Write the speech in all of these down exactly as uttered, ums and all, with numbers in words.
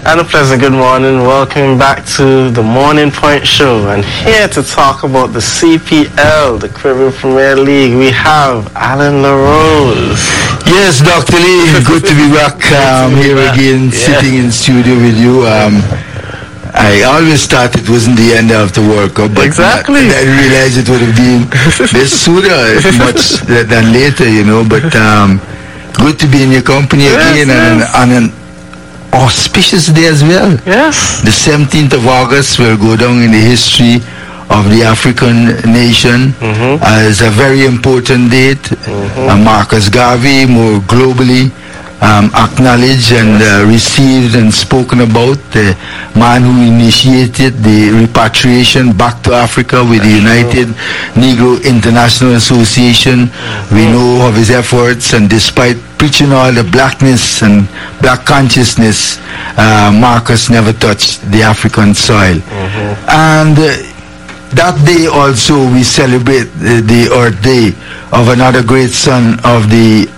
And a pleasant good morning. Welcome back to the Morning Point Show. And here to talk about the C P L, the Caribbean Premier League, we have Alan LaRose. Yes, Doctor Lee, good to be back um, here back. again, yeah. sitting in studio with you. Um, I always thought it wasn't the end of the World Cup, but exactly. I, I realized it would have been this sooner much than later, you know. But um, good to be in your company yes, again yes. on an, on an auspicious day as well. Yes. The seventeenth of August will go down in the history of the African nation mm-hmm. as a very important date. Mm-hmm. Uh, Marcus Garvey, more globally um, acknowledged and uh, received and spoken about, the man who initiated the repatriation back to Africa with the United Negro International Association. Mm-hmm. We know of his efforts, and despite preaching all the blackness and black consciousness, uh, Marcus never touched the African soil. Mm-hmm. And uh, that day also we celebrate the, the Earth Day of another great son of the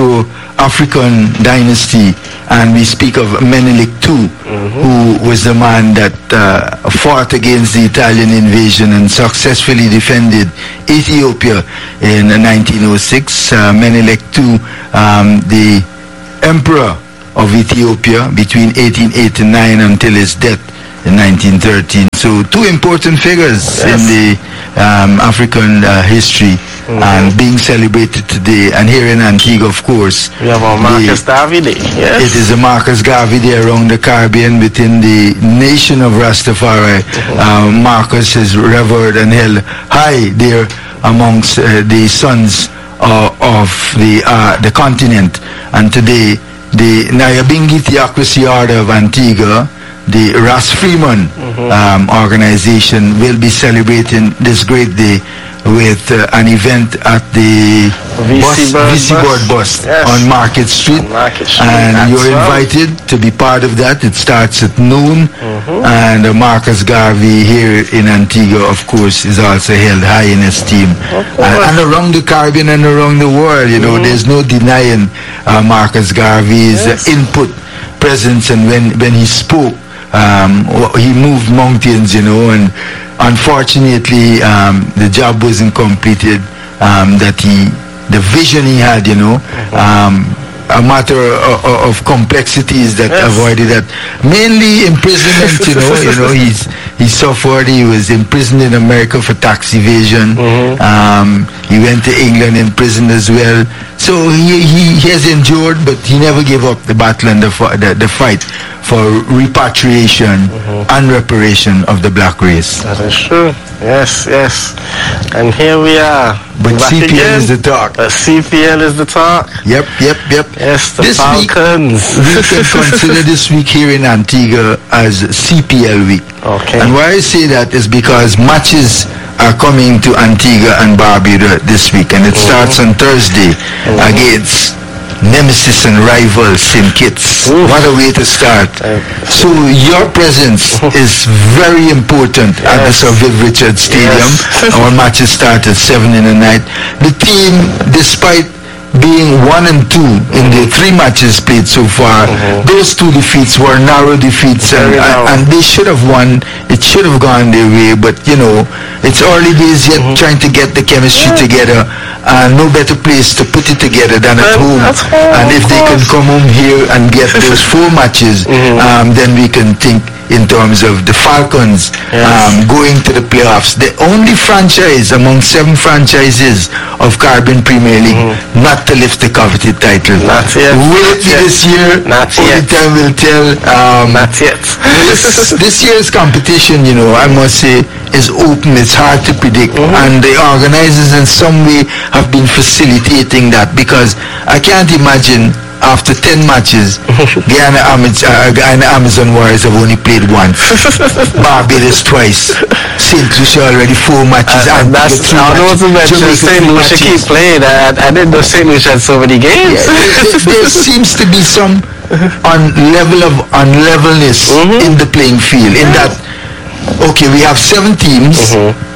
Afro-African dynasty, and we speak of Menelik the Second, mm-hmm. who was the man that uh, fought against the Italian invasion and successfully defended Ethiopia in nineteen oh six. Uh, Menelik the Second, um, the emperor of Ethiopia between eighteen eighty-nine until his death in nineteen thirteen. So two important figures yes. in the um, African uh, history mm-hmm. and being celebrated today. And here in Antigua, of course, we have our Marcus Garvey Day. Yes. It is a Marcus Garvey Day around the Caribbean within the nation of Rastafari. Mm-hmm. uh, Marcus is revered and held high there amongst uh, the sons uh, of the uh, the continent. And today, the Nyabingi Theocracy Order of Antigua, the Ras Freeman mm-hmm. um, organization, will be celebrating this great day with uh, an event at the V C Board Bus yes. on Market Street. On Market Street. And That's you're well. invited to be part of that. It starts at noon. Mm-hmm. And uh, Marcus Garvey here in Antigua, of course, is also held high in esteem. Uh, and around the Caribbean and around the world, you know, mm-hmm. there's no denying uh, Marcus Garvey's yes. uh, input, presence, and when, when he spoke, Um, he moved mountains, you know, and unfortunately um, the job wasn't completed um, that he, the vision he had, you know, um, a matter of, of complexities that yes. avoided that. Mainly imprisonment, you know, you know, he's he suffered. He was imprisoned in America for tax evasion. Mm-hmm. Um, he went to England in prison as well. So he, he, he has endured, but he never gave up the battle and the the, the fight for repatriation mm-hmm. and reparation of the black race. That is true. Yes, yes. And here we are. But C P L again. is the talk. Uh, C P L is the talk. Yep, yep, yep. Yes, the this Falcons. Week, we can consider this week here in Antigua as C P L week. Okay. And why I say that is because matches are coming to Antigua and Barbuda this week, and it mm-hmm. starts on Thursday mm-hmm. against nemesis and rival Saint Kitts. Oof. What a way to start. Uh, so your presence is very important yes. at the Sir Viv Richards Stadium. Yes. Our matches start at seven in the night. The team, despite being one and two in the three matches played so far, mm-hmm. those two defeats were narrow defeats, and, narrow. and they should have won. It should have gone their way, but you know, it's early days yet, mm-hmm. trying to get the chemistry yeah. together. Uh, no better place to put it together than at home. home. And if they can come home here and get those four matches, mm-hmm. um, then we can think in terms of the Falcons yes. um, going to the playoffs. The only franchise among seven franchises of Caribbean Premier League mm-hmm. not to lift the coveted title. Not yet. Will it be this year? Not Only yet. time will tell. Um, not yet. this, this year's competition, you know, I must say, is open. It's hard to predict. Mm-hmm. And the organizers in some way have been facilitating that, because I can't imagine after ten matches, Guyana, Amaz- uh, Guyana Amazon Warriors have only played once. Barbados twice. Saint Lucia already four matches. Uh, and that's I don't want to mention Saint Lucia keep playing. I, I didn't know Saint Lucia had so many games. Yeah, there, there seems to be some on level of unlevelness mm-hmm. in the playing field. In that, okay, we have seven teams. Mm-hmm.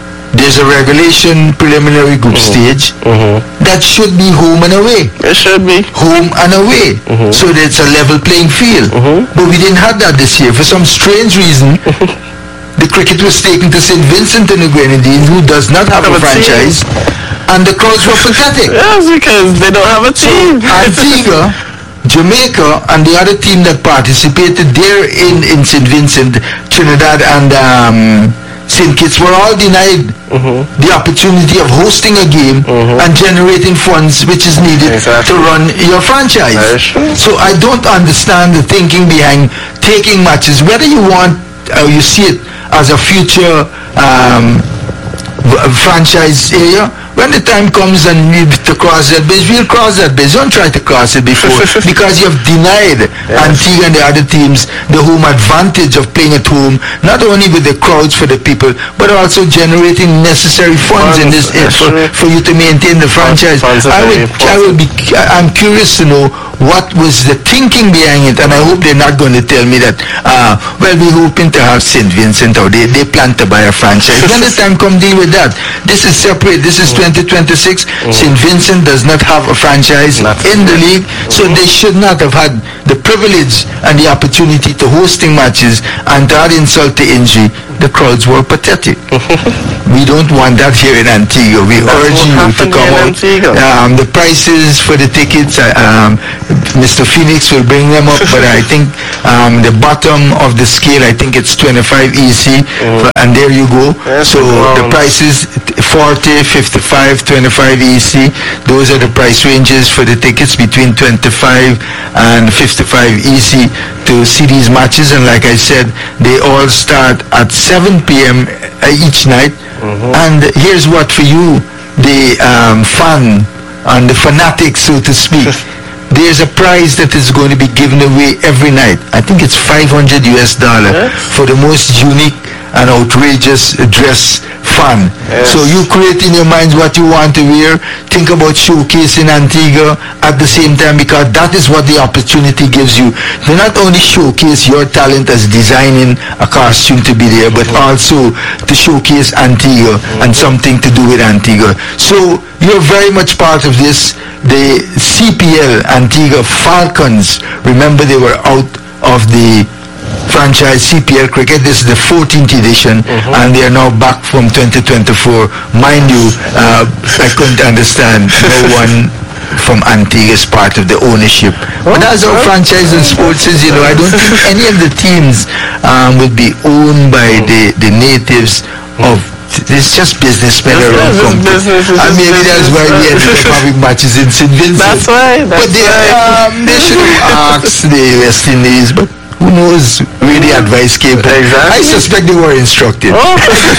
there's a regulation preliminary group mm-hmm. stage mm-hmm. that should be home and away. It should be. Home and away. Mm-hmm. So that it's a level playing field. Mm-hmm. But we didn't have that this year. For some strange reason, the cricket was taken to Saint Vincent and the Grenadines, who does not have, have a, a franchise, and the crowds were pathetic. Yes, because they don't have a team. So, Antigua, Jamaica, and the other team that participated there in, in Saint Vincent, Trinidad, and um, Saint Kitts were all denied mm-hmm. the opportunity of hosting a game mm-hmm. and generating funds which is needed exactly. to run your franchise. So I don't understand the thinking behind taking matches, whether you want or you see it as a future um, franchise area. When the time comes and we to cross that bridge, we'll cross that bridge. Don't try to cross it before, because you have denied yes. Antigua and the other teams the home advantage of playing at home, not only with the crowds for the people, but also generating necessary funds, funds in this uh, for, for you to maintain the franchise. Funds, funds I would, I will be, I'm curious to know what was the thinking behind it, and I hope they're not going to tell me that, uh, well, we're hoping to have Saint Vincent, or they, they plan to buy a franchise. When the time come, deal with that. This is separate. This is twenty twenty-six. Mm. Saint Vincent does not have a franchise not in the league, so they should not have had the privilege and the opportunity to hosting matches, and to add insult to injury, the crowds were pathetic. We don't want that here in Antigua. We That's urge you to come out. Um, the prices for the tickets, uh, um, Mister Phoenix will bring them up, but I think um, the bottom of the scale, I think it's twenty-five E C, mm. and there you go. Yes, so the prices forty, fifty-five, twenty-five E C. Those are the price ranges for the tickets between twenty-five and fifty-five E C to see these matches. And like I said, they all start at seven p.m. each night. Mm-hmm. And here's what for you, the um, fan and the fanatic, so to speak. There's a prize that is going to be given away every night. I think it's five hundred U S dollar yes. for the most unique and outrageous dress fan. Yes. So you create in your minds what you want to wear. Think about showcasing Antigua at the same time, because that is what the opportunity gives you. To not only showcase your talent as designing a costume to be there, but mm-hmm. also to showcase Antigua mm-hmm. and something to do with Antigua. So you're very much part of this. The C P L Antigua Falcons, remember they were out of the franchise C P L cricket. This is the fourteenth edition, mm-hmm. and they are now back from twenty twenty-four. Mind you, uh, I couldn't understand no one from Antigua is part of the ownership. Oh, but that's how oh, franchise and sports is, you know. I don't think any of the teams um, will be owned by the, the natives of. It's just businessmen around company. And maybe that's why we ended up having matches in Saint Vincent. That's why. That's but they, why. Um, they should have asked the West Indies, but who knows where the advice came from. Exactly. I suspect they were instructed. Oh.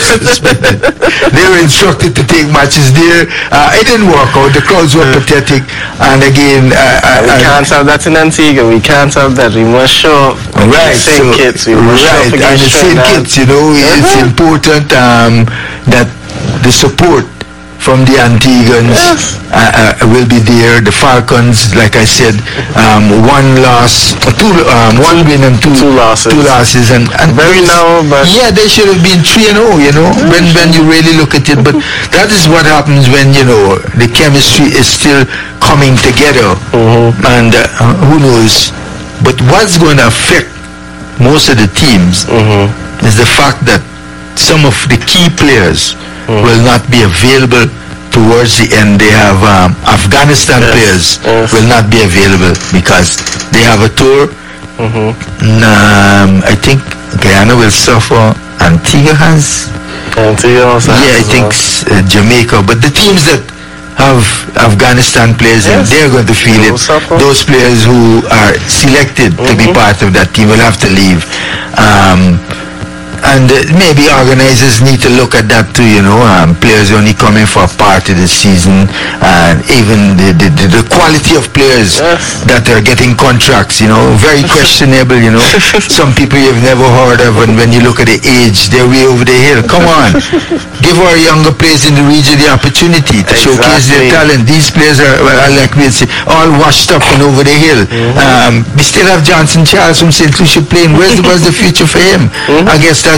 They were instructed to take matches there. Uh, it didn't work out. The crowds were pathetic. And again, uh, we uh, can't have that in Antigua. We can't have that. We must show up. Right. Saint So, Kitts. We must right. show up And the Saint Kitts, you know, uh-huh. it's important um, that the support from the Antiguans yes. uh, uh, will be there. The Falcons, like I said, um, one loss, uh, two, um, one win and two, two losses. Two losses, and, and very now, but yeah, they should have been three and zero. You know, when when you really look at it. But that is what happens when, you know, the chemistry is still coming together, mm-hmm. and uh, who knows. But what's going to affect most of the teams mm-hmm. is the fact that some of the key players Mm. will not be available towards the end. They have um, Afghanistan yes. players yes. will not be available because they have a tour. Mm-hmm. Um, I think Guyana will suffer. Antigua has. Antigua also yeah, has I think well. uh, Jamaica. But the teams that have Afghanistan players, yes. and they're going to feel it. Suffer. Those players who are selected mm-hmm. to be part of that team will have to leave. Um, And uh, maybe organizers need to look at that too, you know, um, players only coming for a part of the season, and even the, the, the, the quality of players yes. that are getting contracts, you know, very questionable, you know. Some people you've never heard of, and when you look at the age, they're way over the hill. Come on. Give our younger players in the region the opportunity to exactly. showcase their talent. These players are, well, like we'll say, all washed up and over the hill. Mm-hmm. Um, we still have Johnson Charles from Saint Lucia playing. Where's the, where's the future for him? Mm-hmm. I guess that's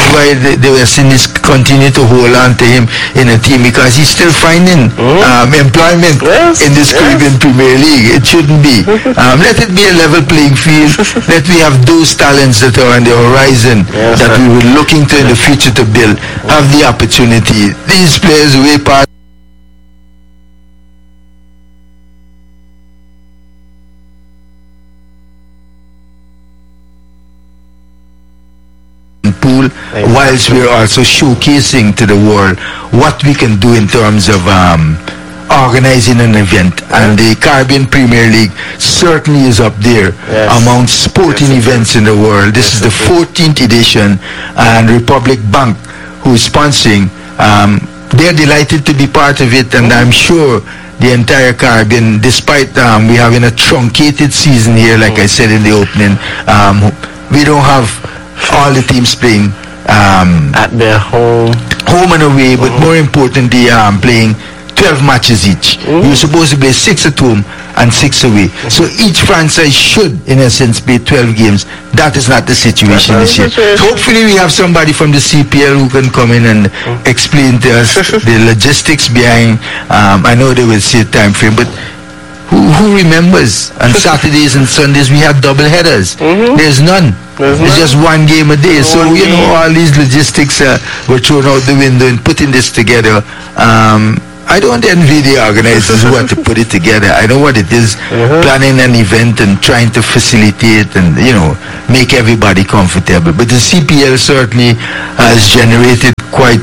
why the, the West Indies continue to hold on to him in a team, because he's still finding mm-hmm. um, employment yes, in this yes. Caribbean Premier League. It shouldn't be. Um, let it be a level playing field. Let we have those talents that are on the horizon yes, that sir. we were looking to in the future to build, have the opportunity. These players way past pool, exactly. whilst we're also showcasing to the world what we can do in terms of um, organizing an event. And the Caribbean Premier League certainly is up there yes. among sporting yes, events in the world. This yes, is the fourteenth edition, and Republic Bank, who is sponsoring, um, they're delighted to be part of it, and I'm sure the entire Caribbean, despite um, we having a truncated season here, like I said in the opening, um, we don't have all the teams playing um, at their home home and away, but mm-hmm. more importantly um, playing twelve matches each. Mm-hmm. You're supposed to play six at home and six away. Mm-hmm. So each franchise should, in essence, play twelve games. That is not the situation this year. Hopefully we have somebody from the C P L who can come in and mm-hmm. explain to us the logistics behind. Um, I know they will say a time frame, but who, who remembers? On Saturdays and Sundays we had double headers. Mm-hmm. There's none. There's it's just one game a day. So, you know, all these logistics uh, were thrown out the window in putting this together. Um, I don't envy the organizers who have to put it together. I know what it is, mm-hmm. planning an event and trying to facilitate and, you know, make everybody comfortable. But the C P L certainly has generated quite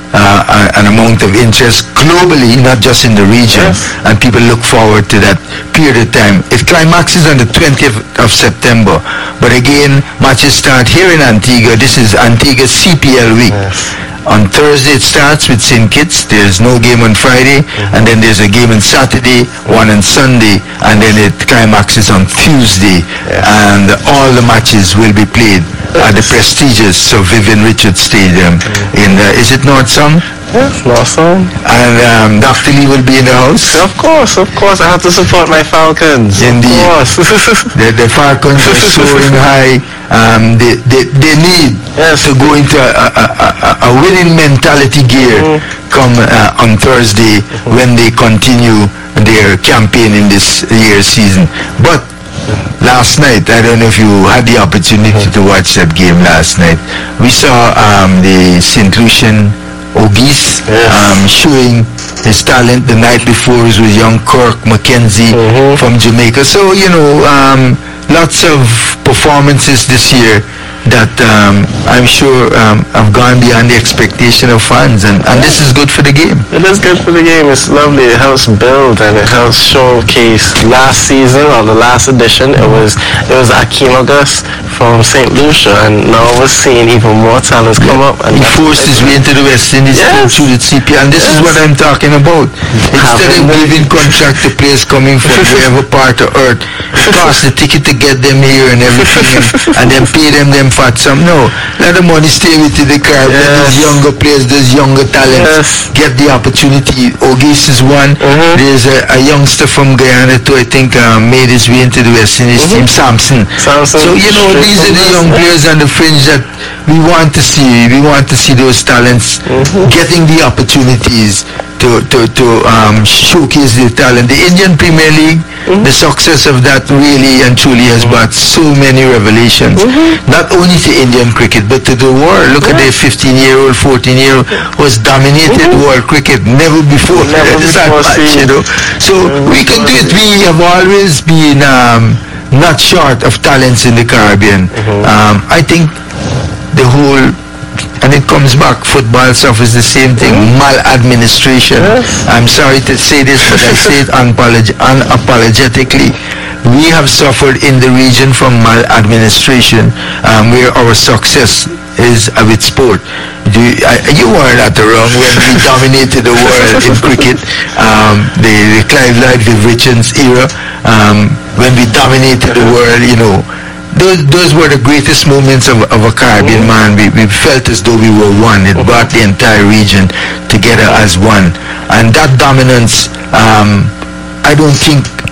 uh, an amount of interest globally, not just in the region. Yes. And people look forward to that period of time. It climaxes on the twentieth of September. But again, matches start here in Antigua. This is Antigua C P L week. Yes. On Thursday it starts with Saint Kitts. There's no game on Friday, mm-hmm. and then there's a game on Saturday, one on Sunday, and then it climaxes on Tuesday. Yes. And all the matches will be played at the prestigious Sir Vivian Richards Stadium mm-hmm. in the, is it North Sound? Yes, North Sound. And um, Doctor Lee will be in the house. Of course, of course. I have to support my Falcons. Indeed. Of course. the, the Falcons are soaring high. Um, they, they, they need yes. to go into a, a, a, a winning mentality gear mm-hmm. come uh, on Thursday mm-hmm. when they continue their campaign in this year's season. But last night, I don't know if you had the opportunity mm-hmm. to watch that game last night. We saw um, the Saint Lucian Ogis yes. um, showing his talent. The night before it was young Kirk McKenzie mm-hmm. from Jamaica. So, you know, um, lots of performances this year that um, I'm sure um, have gone beyond the expectation of fans, and, and this is good for the game. It is good for the game. It's lovely. It helps build and it helps showcase. Last season or the last edition, it was it was Akeem August from Saint Lucia, and now we're seeing even more talents come yeah. up. And he forced his way into the West Indies yes. through the C P L, and this yes. is what I'm talking about. Instead of giving contract to players coming from wherever part of earth, it costs the ticket to get them here and everything, and, and then pay them them fat some. No, let the money stay with the Caribbean. Yes. Those younger players, those younger talents yes. get the opportunity. Ogis is one. Mm-hmm. There's a, a youngster from Guyana too, I think, uh, made his way into the West Indies mm-hmm. team, Samson. Samson. So, you know, these are the young players on the fringe that we want to see. We want to see those talents mm-hmm. getting the opportunities to, to, to um, showcase their talent. The Indian Premier League, mm-hmm. the success of that really and truly has mm-hmm. brought so many revelations, mm-hmm. not only to Indian cricket but to the world. Look yeah. at the fifteen-year-old, fourteen-year-old was dominated mm-hmm. world cricket. Never before. Never before much, you know. So Never we can do it. We have always been um, not short of talents in the Caribbean. Mm-hmm. Um, I think the whole, and it comes back, football suffers the same thing, mm-hmm. maladministration. Yes. I'm sorry to say this, but I say it unapolog- unapologetically. We have suffered in the region from maladministration, um, where our success is uh, with sport. Do you, uh, you weren't at the wrong when we dominated the world in cricket, um, the, the Clive Lloyd, Viv Richards era, um, when we dominated the world, you know. Those, those were the greatest moments of, of a Caribbean man. We, we felt as though we were one. It brought the entire region together as one. And that dominance, um, I don't think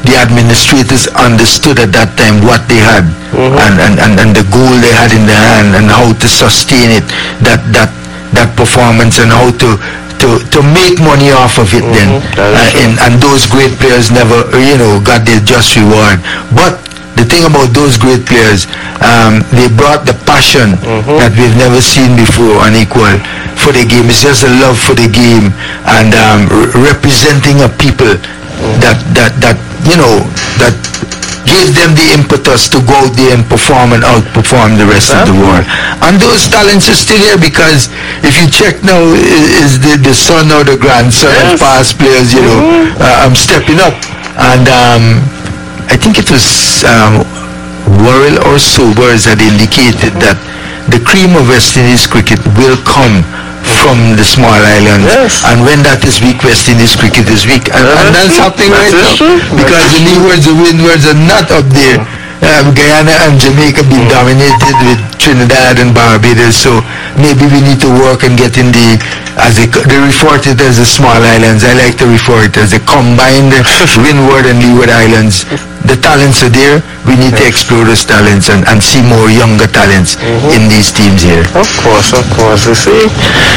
the administrators understood at that time what they had, mm-hmm. and, and, and, and the goal they had in their hand, and how to sustain it, that that that performance, and how to to, to make money off of it. Mm-hmm. Then uh, and, and those great players never, you know, got their just reward. But the thing about those great players, um, they brought the passion mm-hmm. that we've never seen before unequal for the game. It's just a love for the game, and um, r- representing a people mm-hmm. that, that, that, you know, that gave them the impetus to go out there and perform and outperform the rest exactly. of the world. And those talents are still here, because if you check now, is the, the son or the grandson yes. of past players, you know, mm-hmm. uh, I'm stepping up. And um, I think it was um, Worrell or Sobers that indicated that the cream of West Indies cricket will come from the small islands, yes. and when that is weak, West Indies cricket is weak, and, and that's happening right now, because the leewards, the windwards are not up there. Um, Guyana and Jamaica being dominated with Trinidad and Barbados, so maybe we need to work and get in the, as they, they refer to it as the small islands. I like to refer it as the combined windward and leeward islands. The talents are there. We need yes. to explore those talents and, and see more younger talents mm-hmm. in these teams here. Of course, of course. You see,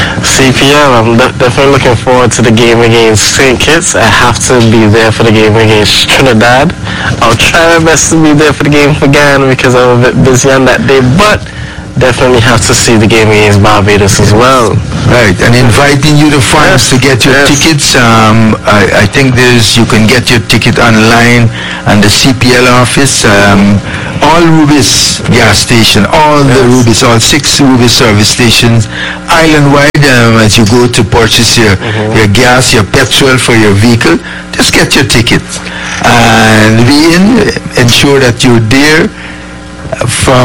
C P L, I'm de- definitely looking forward to the game against Saint Kitts. I have to be there for the game against Trinidad. I'll try my best to be there for the game for Guyana, because I'm a bit busy on that day, but definitely have to see the game against Barbados as well. Right, and inviting you to France yes, to get your yes. tickets. Um, I, I think there's you can get your ticket online and the C P L office. Um, all Rubis gas station, all yes. the Rubis, all six Rubis service stations, island-wide. Um, as you go to purchase your mm-hmm. your gas, your petrol for your vehicle, just get your tickets and be in. Ensure that you're there from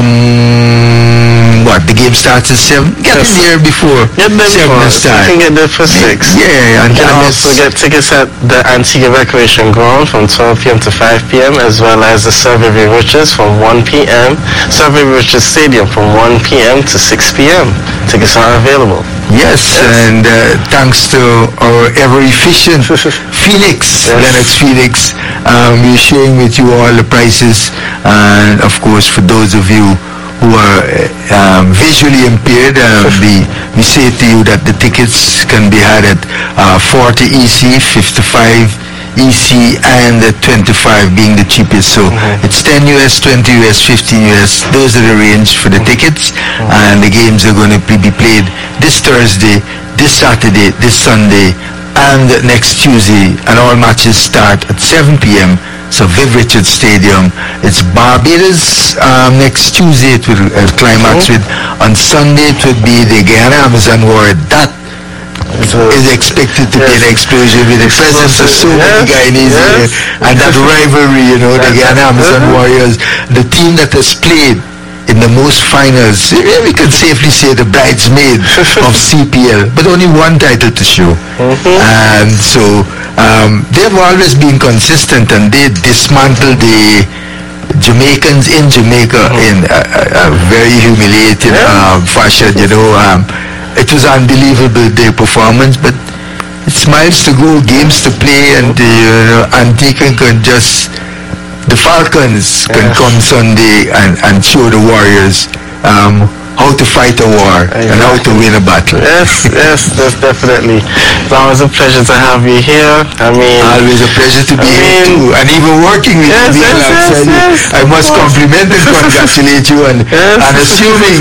what the game starts at seven. Get yes. in there before get there seven before. start. You can get there for six. Yeah, and you can also get tickets at the Antigua Recreation Ground from twelve p.m. to five p.m. as well as the Survey Riches from one p.m. Survey Riches Stadium from one p.m. to six p.m. Tickets are available. Yes, yes. and uh, thanks to our ever-efficient Felix, yes. Lennox Felix, um, we're sharing with you all the prices, and of course for those of you who are um, visually impaired, um, we, we say to you that the tickets can be had at uh, forty E C, fifty-five E C, and uh, twenty-five being the cheapest. So mm-hmm. it's ten U S, twenty U S, fifteen U S. Those are the range for the tickets, mm-hmm. and the games are going to be played this Thursday, this Saturday, this Sunday, and next Tuesday, and all matches start at seven p.m. So Viv Richards Stadium. It's Barbados um, next Tuesday. It will uh, climax mm-hmm. with. On Sunday it would be the Guyana Amazon War. That so, is expected to yes. be an explosion with the presence of so yes. many Guyanese yes. and that rivalry. You know, the Guyana Amazon Warriors, the team that has played in the most finals, we can safely say the bridesmaid of C P L, but only one title to show. Mm-hmm. And so um, they've always been consistent, and they dismantled the Jamaicans in Jamaica mm-hmm. in a, a, a very humiliating yeah. uh, fashion. You know, um, it was unbelievable, their performance, but it's miles to go, games to play, and the uh, Antigua can just. The Falcons can yes. come Sunday and, and show the Warriors um, how to fight a war exactly. and how to win a battle. Yes, yes, that's definitely. It's always a pleasure to have you here. I mean, always a pleasure to be I here mean, too, and even working with yes, you. Yes, yes, yes, I must compliment and congratulate you, and, yes. and assuming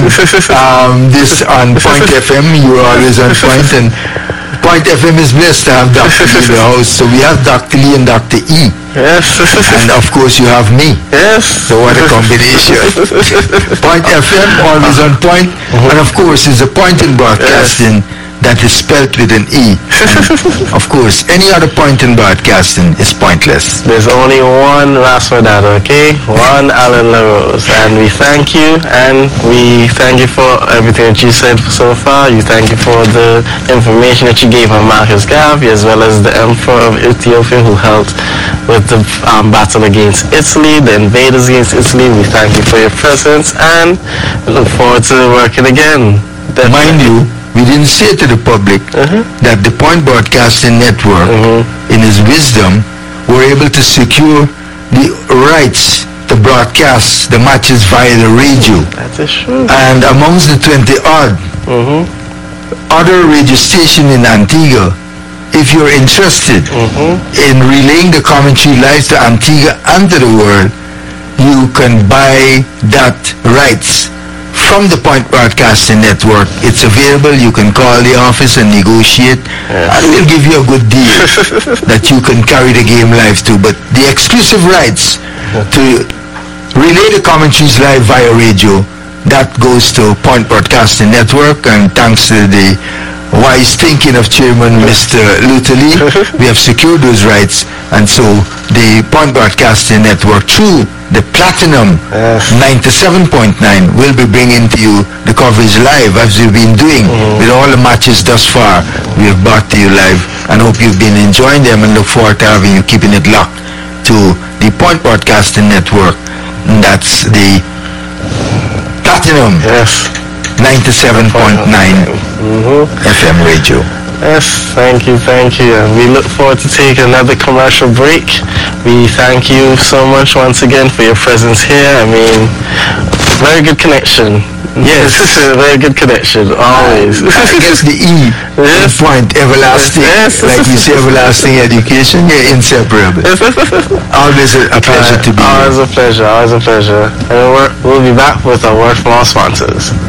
um, this on Point F M, you're always on point, and Point F M is blessed to have Doctor Lee in the house. So we have Doctor Lee and Doctor E. Yes. And of course you have me. Yes. So what a combination. Point F M, always on point. Mm-hmm. And of course it's a point in broadcasting yes. that is spelt with an E. And of course, any other point in broadcasting is pointless. There's only one last for that, okay? One Alan LaRose. And we thank you, and we thank you for everything that you said so far. You thank you for the information that you gave on Marcus Garvey, as well as the Emperor of Ethiopia who helped with the um, battle against Italy, the invaders against Italy. We thank you for your presence, and we look forward to working again. Definitely. Mind you, we didn't say to the public uh-huh. that the Point Broadcasting Network, uh-huh. in its wisdom, were able to secure the rights to broadcast the matches via the radio. That is true. And amongst the twenty odd Mm-hmm. other radio stations in Antigua, if you're interested Mm-hmm. in relaying the commentary live to Antigua and to the world, you can buy that rights from the Point Broadcasting Network. It's available. You can call the office and negotiate, Yes. and we'll give you a good deal that you can carry the game live to. But the exclusive rights to relay the commentaries live via radio, that goes to Point Broadcasting Network, and thanks to the wise thinking of Chairman Mister Luther Lee, we have secured those rights, and so the Point Broadcasting Network, through the Platinum Yes. ninety-seven point nine, will be bringing to you the coverage live, as we've been doing with all the matches thus far. We have brought to you live, and hope you've been enjoying them, and look forward to having you keeping it locked to the Point Broadcasting Network. And that's the Platinum Yes. ninety-seven point nine Mm-hmm. F M radio. Yes, thank you, thank you. And we look forward to taking another commercial break. We thank you so much once again for your presence here. I mean, very good connection. Yes, very good connection, always. I guess the E Yes. point, everlasting, Yes. like we say, everlasting education, yeah, inseparable. Always a, a pleasure to be here. Always a pleasure, always a pleasure. And we're, we'll be back with a word from our sponsors.